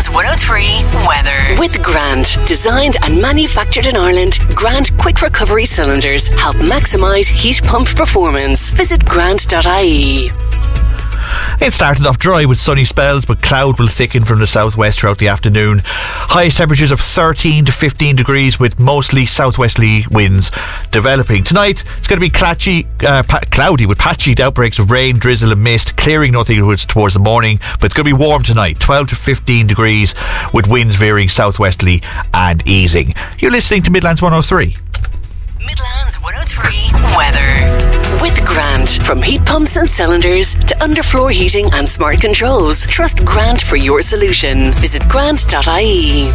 Midlands 103 weather. With Grant, designed and manufactured in Ireland, Grant Quick Recovery Cylinders help maximise heat pump performance. Visit grant.ie. It started off dry with sunny spells, but cloud will thicken from the southwest throughout the afternoon. Highest temperatures of 13 to 15 degrees with mostly southwesterly winds developing. Tonight it's going to be cloudy with patchy outbreaks of rain, drizzle and mist, clearing northwards towards the morning, but it's going to be warm tonight, 12 to 15 degrees with winds veering southwesterly and easing. You're listening to Midlands 103. Midlands 103 weather. With Grant, from heat pumps and cylinders to underfloor heating and smart controls, trust Grant for your solution. Visit grant.ie.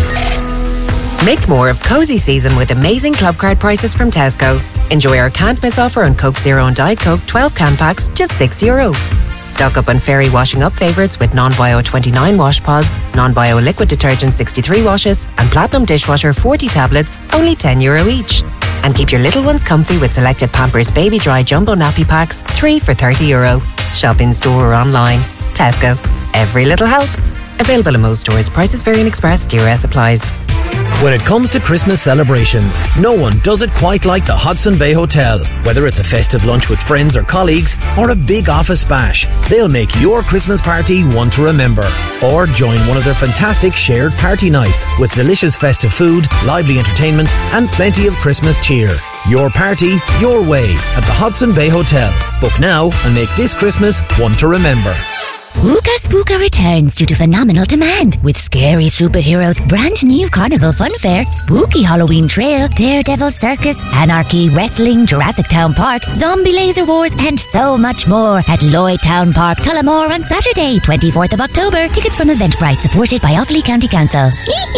Make more of cosy season with amazing club card prices from Tesco. Enjoy our can't miss offer on Coke Zero and Diet Coke 12 can packs, just €6. Stock up on Fairy washing up favourites with non-bio 29 wash pods, non-bio liquid detergent 63 washes and Platinum dishwasher 40 tablets, only €10 each. And keep your little ones comfy with selected Pampers Baby Dry Jumbo Nappy Packs, 3 for €30. Shop in store or online. Tesco. Every little helps. Available in most stores. Prices vary in Express. DRS applies. When it comes to Christmas celebrations, no one does it quite like the Hudson Bay Hotel. Whether it's a festive lunch with friends or colleagues, or a big office bash, they'll make your Christmas party one to remember. Or join one of their fantastic shared party nights with delicious festive food, lively entertainment, and plenty of Christmas cheer. Your party, your way at the Hudson Bay Hotel. Book now and make this Christmas one to remember. Ooga Spooka returns due to phenomenal demand with scary superheroes, brand new carnival fun fair, spooky Halloween trail, Daredevil circus, anarchy, wrestling, Jurassic Town Park, zombie laser wars and so much more at Lloyd Town Park, Tullamore on Saturday, 24th of October. Tickets from Eventbrite, supported by Offaly County Council.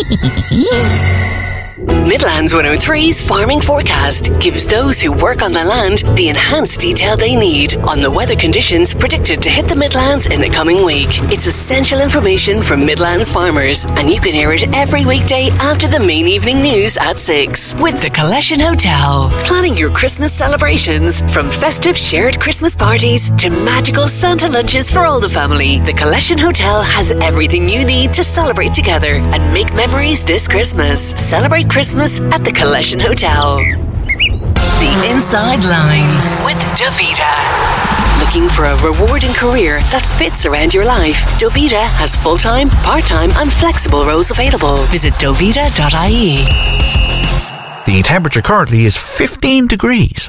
Midlands 103's farming forecast gives those who work on the land the enhanced detail they need on the weather conditions predicted to hit the Midlands in the coming week. It's essential information from Midlands farmers, and you can hear it every weekday after the main evening news at 6 with the Collection Hotel. Planning your Christmas celebrations, from festive shared Christmas parties to magical Santa lunches for all the family, the Collection Hotel has everything you need to celebrate together and make memories this Christmas. Celebrate Christmas at the Collection Hotel. The Inside Line with Davita. Looking for a rewarding career that fits around your life? Davita has full-time, part-time and flexible roles available. Visit dovita.ie. The temperature currently is 15 degrees.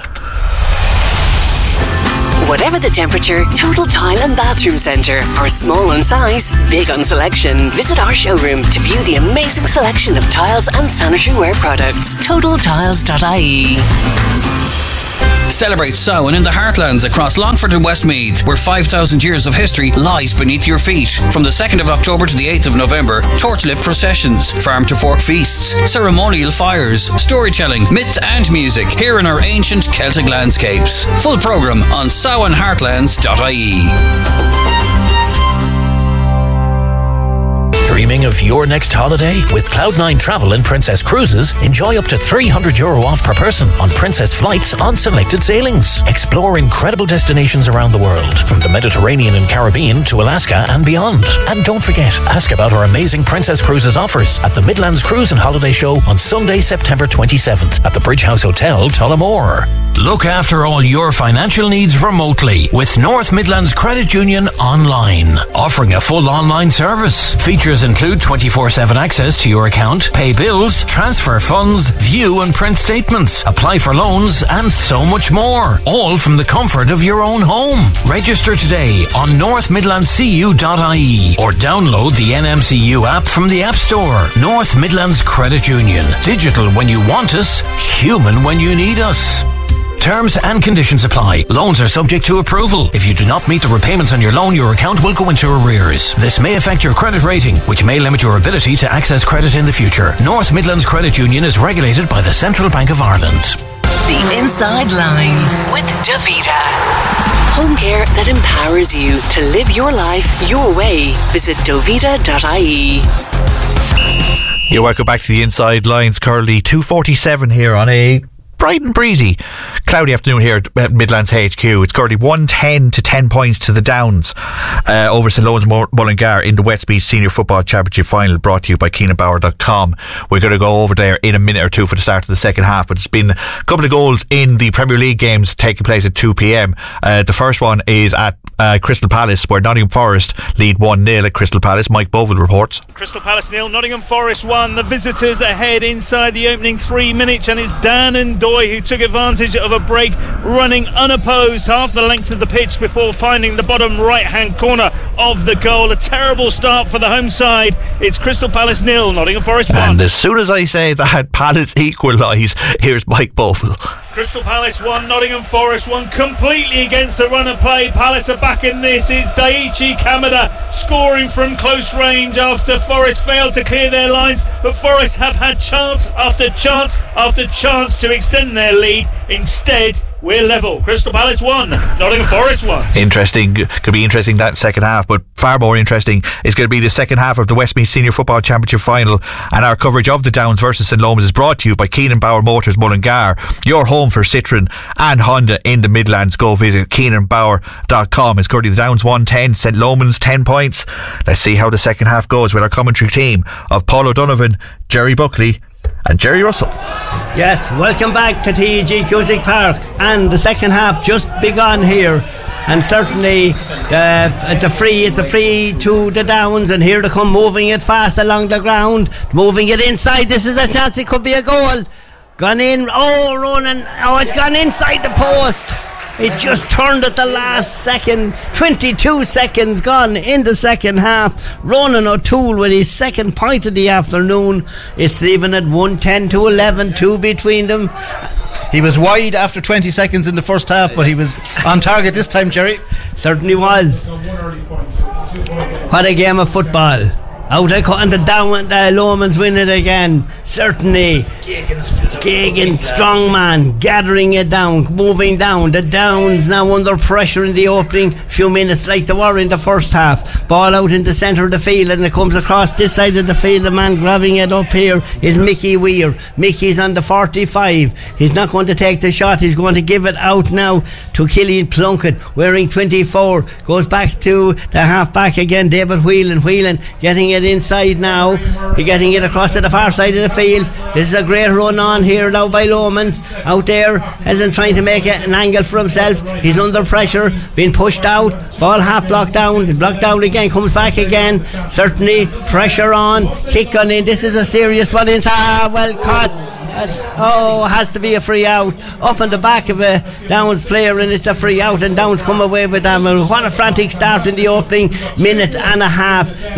Whatever the temperature, Total Tile and Bathroom Centre are small on size, big on selection. Visit our showroom to view the amazing selection of tiles and sanitary ware products. TotalTiles.ie. Celebrate Samhain in the heartlands across Longford and Westmeath, where 5,000 years of history lies beneath your feet. From the 2nd of October to the 8th of November, torch-lit processions, farm-to-fork feasts, ceremonial fires, storytelling, myth and music here in our ancient Celtic landscapes. Full programme on samhainheartlands.ie. Dreaming of your next holiday? With Cloud9 Travel and Princess Cruises, enjoy up to €300 off per person on Princess flights on selected sailings. Explore incredible destinations around the world, from the Mediterranean and Caribbean to Alaska and beyond. And don't forget, ask about our amazing Princess Cruises offers at the Midlands Cruise and Holiday Show on Sunday, September 27th at the Bridge House Hotel, Tullamore. Look after all your financial needs remotely with North Midlands Credit Union Online, offering a full online service. Features include 24/7 access to your account, pay bills, transfer funds, view and print statements, apply for loans and so much more, all from the comfort of your own home. Register today on northmidlandscu.ie or download the NMCU app from the App Store. North Midlands Credit Union. Digital when you want us, human when you need us. Terms and conditions apply. Loans are subject to approval. If you do not meet the repayments on your loan, your account will go into arrears. This may affect your credit rating, which may limit your ability to access credit in the future. North Midlands Credit Union is regulated by the Central Bank of Ireland. The Inside Line with Davita. Home care that empowers you to live your life your way. Visit dovita.ie. You're welcome back to the Inside Lines. Currently 2:47 here on a bright and breezy. Cloudy afternoon here at Midlands HQ. It's currently 110 to 10 points to the Downs over St. Loans Mullingar in the Westmeath Senior Football Championship Final, brought to you by KeenanBauer.com. We're going to go over there in a minute or two for the start of the second half, but it's been a couple of goals in the Premier League games taking place at 2 p.m. The first one is at Crystal Palace, where Nottingham Forest lead 1-0 at Crystal Palace. Mike Bovell reports. Crystal Palace 0, Nottingham Forest 1. The visitors ahead inside the opening 3 minutes, and it's Dan and Doy who took advantage of a break, running unopposed half the length of the pitch before finding the bottom right hand corner of the goal. A terrible start for the home side. It's Crystal Palace 0, Nottingham Forest 1. And as soon as I say that Palace equalise, here's Mike Bovell. Crystal Palace 1, Nottingham Forest 1, completely against the run of play. Palace are back in this. It's Daichi Kamada scoring from close range after Forest failed to clear their lines, but Forest have had chance after chance after chance to extend their lead. Instead, we're level. Crystal Palace 1, Nottingham Forest 1. Interesting. Could be interesting that second half, but far more interesting is going to be the second half of the Westmeath Senior Football Championship Final, and our coverage of the Downs versus St. Lomas is brought to you by Keenan Bauer Motors Mullingar, your home for Citroen and Honda in the Midlands. Go visit KeenanBauer.com. It's currently the Downs 110, St. Lomas 10 points. Let's see how the second half goes with our commentary team of Paul O'Donovan, Jerry Buckley and Jerry Russell. Yes, welcome back to TEG Cusack Park, and the second half just begun here, and certainly it's a free to the Downs, and here they come moving it fast along the ground, moving it inside. This is a chance, it could be a goal. Gone in, Ronan, it's gone inside the post. It just turned at the last second. 22 seconds gone in the second half. Ronan O'Toole with his second point of the afternoon. It's even at 110 to 11, 2 between them. He was wide after 20 seconds in the first half, but he was on target this time, Jerry. Certainly was. What a game of football. Out and the Down, the Lomans win it again. Certainly Gagan, strong man, gathering it down, moving down. The Downs now under pressure in the opening few minutes, like they were in the first half. Ball out in the centre of the field, and it comes across this side of the field. The man grabbing it up here is Mickey Weir. Mickey's on the 45. He's not going to take the shot. He's going to give it out now to Killian Plunkett, wearing 24. Goes back to the half back again, David Whelan getting it inside now. He's getting it across to the far side of the field. This is a great run on here now by Lomans. Out there, isn't trying to make an angle for himself. He's under pressure, being pushed out. Ball half blocked down again, comes back again. Certainly pressure on, kick on in. This is a serious one inside. Well caught. Has to be a free out up on the back of a Downs player, and it's a free out, and Downs come away with that. What a frantic start in the opening minute and a half. The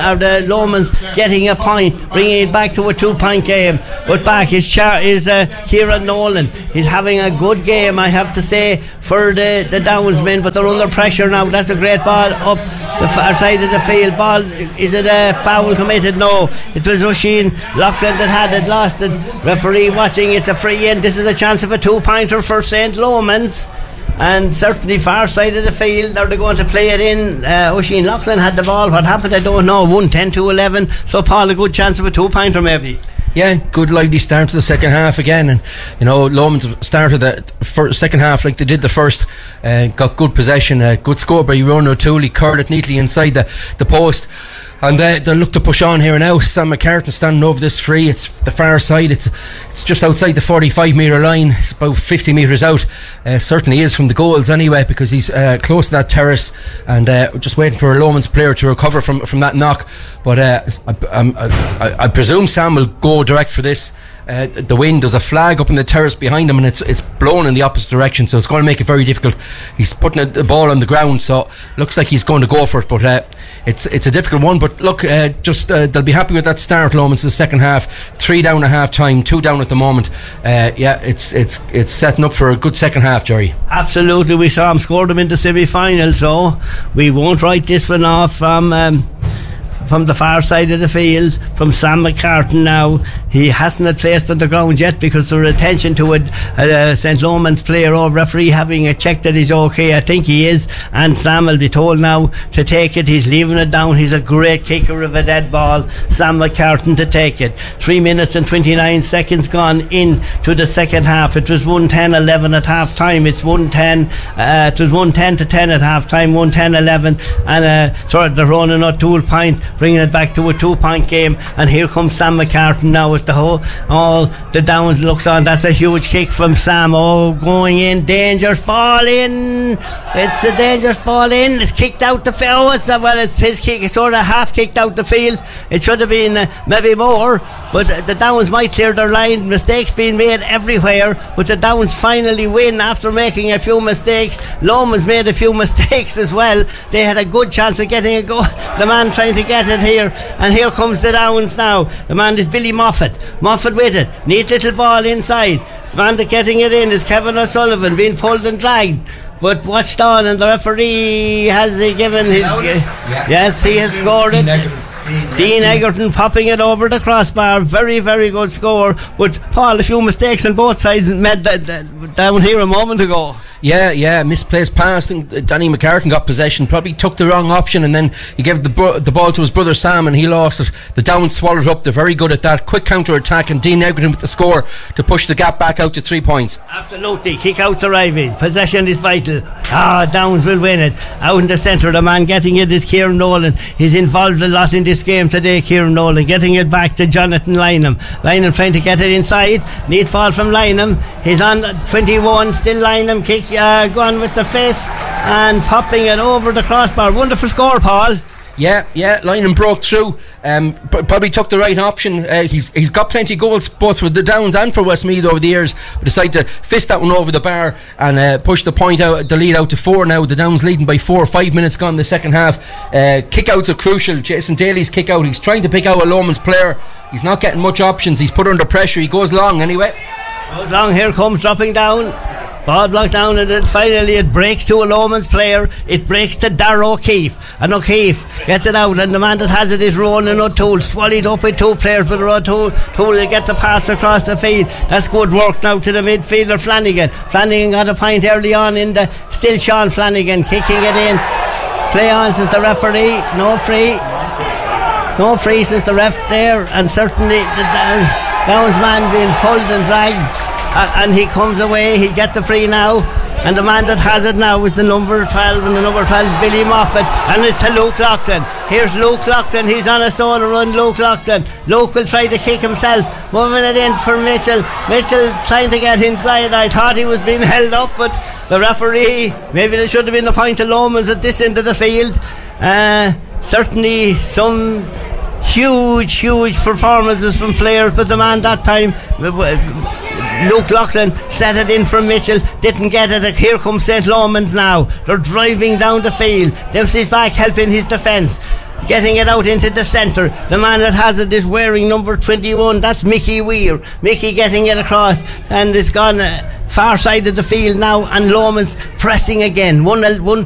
Lomans getting a point, bringing it back to a 2-point game. But back is Kieran Nolan. He's having a good game, I have to say, for the Downs men, but they're under pressure now. That's a great ball up the far side of the field. Ball, is it a foul committed? No, it was Oisin Loughlin that had it, lost it. Referee watching, it's a free in. This is a chance of a 2-pointer for St. Lomans, and certainly far side of the field. Are they going to play it in? Oisin Loughlin had the ball. What happened I don't know. 110 to 11. So Paul, a good chance of a 2-pointer maybe. Yeah, good lively start to the second half again, and Lomans have started the second half like they did the first. Got good possession, good score by Ronan O'Toole. He curled it neatly inside the post. And they look to push on here now. Sam McCartan standing over this free. It's the far side. It's just outside the 45 metre line. It's about 50 metres out. Certainly is from the goals anyway, because he's close to that terrace, and just waiting for a Lomans player to recover from that knock. But I presume Sam will go direct for this. The wind, there's a flag up in the terrace behind him, and it's blown in the opposite direction, so it's going to make it very difficult. He's putting the ball on the ground, so looks like he's going to go for it, but it's a difficult one. But look, they'll be happy with that start, Lomans, the second half. 3 down at half time, 2 down at the moment. It's setting up for a good second half, Jerry. Absolutely. We saw him score them in the semi-final, so we won't write this one off from from the far side of the field from Sam McCartan now. He hasn't had placed on the ground yet because there was attention to a St. Loman's player or referee having a check that he's okay. I think he is, and Sam will be told now to take it. He's leaving it down. He's a great kicker of a dead ball, Sam McCartan, to take it. 3 minutes and 29 seconds gone into the second half. It was 1-10-11 at half time. It's 1-10 it was 1-10-10 at half time, 1-10-11, and the Ronan O'Toole point, bringing it back to a 2-point game. And here comes Sam McCartan now with all the Downs looks on. That's a huge kick from Sam. Going in, dangerous ball in. It's a dangerous ball in. It's kicked out the field. It's his kick. It's sort of half kicked out the field. It should have been maybe more, but the Downs might clear their line. Mistakes being made everywhere, but the Downs finally win after making a few mistakes. Lomans made a few mistakes as well. They had a good chance of getting a goal. The man trying to get it here, and here comes the Downs now. The man is Billy Moffat with it. Neat little ball inside. The man that getting it in is Kevin O'Sullivan, being pulled and dragged, but watched on, and the referee has given his yes, he has scored it. Dean Egerton popping it over the crossbar. Very, very good score. But Paul, a few mistakes on both sides made that down here a moment ago. Yeah, misplaced pass. I think Danny McCartan got possession, probably took the wrong option, and then he gave the ball to his brother Sam, and he lost it. The Downs swallowed up. They're very good at that. Quick counter attack, and Dean Egerton with the score to push the gap back out to 3 points. Absolutely. Kick outs arriving. Possession is vital. Downs will win it. Out in the centre, the man getting it is Kieran Nolan. He's involved a lot in this game today, Kieran Nolan. Getting it back to Jonathan Lynham. Lynham trying to get it inside. Neat ball from Lynham. He's on 21. Still Lynham kick. Gone with the fist and popping it over the crossbar. Wonderful score, Paul. Yeah, Lynham broke through. Probably took the right option. He's got plenty of goals both for the Downs and for Westmeath over the years, but decided to fist that one over the bar and push the lead out to 4 now. The Downs leading by 4. 5 minutes gone in the second half. Kick-outs are crucial. Jason Daly's kick-out, he's trying to pick out a Lomans player. He's not getting much options. He's put under pressure. He goes long anyway. Goes long. Here comes dropping down. Ball blocked down, and then finally it breaks to a Lomans player. It breaks to Darragh O'Keefe, and O'Keefe gets it out, and the man that has it is Ronan O'Toole, swallowed up with 2 players, but O'Toole will get the pass across the field. That's good work now to the midfielder Flanagan. Flanagan got a point early on in the still Sean Flanagan kicking it in. Play on, says the referee. No free says the ref there, and certainly the Downs man being pulled and dragged. And he comes away. He get the free now, and the man that has it now is the number 12, and the number 12 is Billy Moffat, and it's to Luke Loughlin. Here's Luke Loughlin. He's on a solo run. Luke Loughlin. Luke will try to kick himself, moving it in for Mitchell trying to get inside. I thought he was being held up, but the referee, maybe there should have been a point to Lomans at this end of the field. Certainly some huge performances from players, but the man that time, Luke Loughlin, set it in from Mitchell, didn't get it. Here comes St. Lomans now. They're driving down the field. Dempsey's back helping his defence, getting it out into the centre. The man that has it is wearing number 21. That's Mickey Weir. Mickey getting it across, and it's gone far side of the field now, and Lomans pressing again. 1